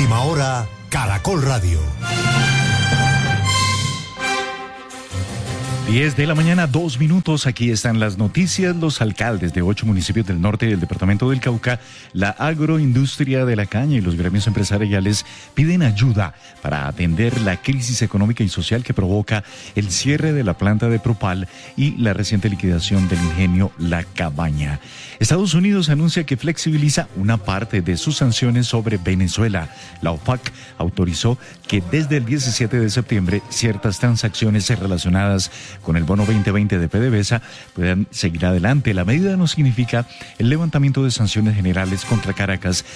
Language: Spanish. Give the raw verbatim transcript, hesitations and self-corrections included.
Última hora, Caracol Radio. diez de la mañana, dos minutos. Aquí están las noticias. Los alcaldes de ocho municipios del norte del departamento del Cauca, la agroindustria de la caña y los gremios empresariales piden ayuda para atender la crisis económica y social que provoca el cierre de la planta de Propal y la reciente liquidación del ingenio La Cabaña. Estados Unidos anuncia que flexibiliza una parte de sus sanciones sobre Venezuela. La OPAC autorizó que desde el diecisiete de septiembre ciertas transacciones relacionadas con el bono veinte veinte de PDVSA puedan seguir adelante. La medida no significa el levantamiento de sanciones generales contra Caracas,